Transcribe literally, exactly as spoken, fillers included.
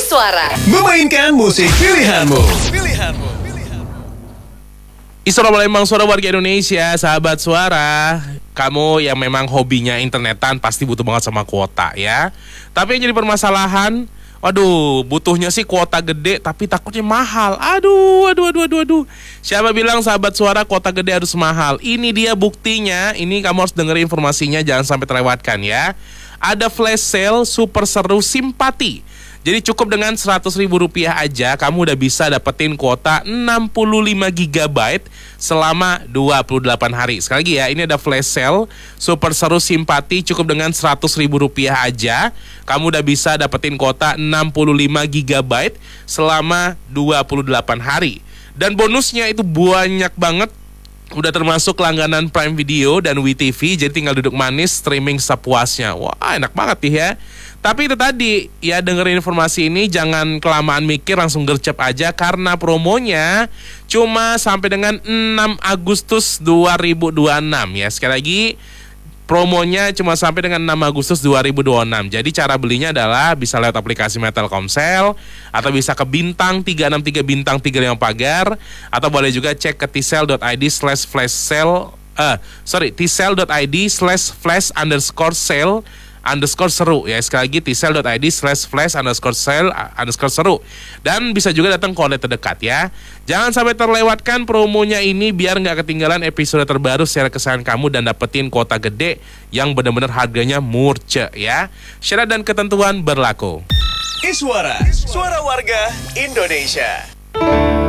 Iswara. Memainkan musik pilihanmu. Pilihanmu. Assalamualaikum suara warga Indonesia, sahabat suara. Kamu yang memang hobinya internetan pasti butuh banget sama kuota ya. Tapi yang jadi permasalahan, waduh, butuhnya sih kuota gede tapi takutnya mahal. Aduh, aduh, aduh, aduh, aduh. Siapa bilang sahabat suara kuota gede harus mahal? Ini dia buktinya. Ini kamu harus dengerin informasinya, jangan sampai terlewatkan ya. Ada flash sale super seru simpati. Jadi cukup dengan seratus ribu rupiah aja kamu udah bisa dapetin kuota enam puluh lima giga byte selama dua puluh delapan hari. Sekali lagi ya, ini ada flash sale super seru simpati, cukup dengan seratus ribu rupiah aja kamu udah bisa dapetin kuota enam puluh lima giga byte selama dua puluh delapan hari. Dan bonusnya itu banyak banget. Udah termasuk langganan Prime Video dan W T V, jadi tinggal duduk manis streaming sepuasnya. Wah, enak banget nih ya. Tapi itu tadi, ya dengerin informasi ini jangan kelamaan mikir, langsung gercep aja karena promonya cuma sampai dengan enam Agustus dua ribu dua puluh enam ya. Sekali lagi, promonya cuma sampai dengan enam Agustus dua ribu dua puluh enam. Jadi cara belinya adalah bisa lewat aplikasi Telkomsel atau bisa ke bintang tiga enam tiga bintang tiga lima pagar, atau boleh juga cek ke tsel.id slash flash sale eh sorry tsel.id slash flash underscore sale underscore seru ya. Sekali lagi tsel.id slash flash underscore sale underscore seru. Dan bisa juga datang ke outlet terdekat ya. Jangan sampai terlewatkan promonya ini biar nggak ketinggalan episode terbaru secara kesayangan kamu dan dapetin kuota gede yang benar-benar harganya murce ya. Syarat dan ketentuan berlaku. Iswara, suara warga Indonesia.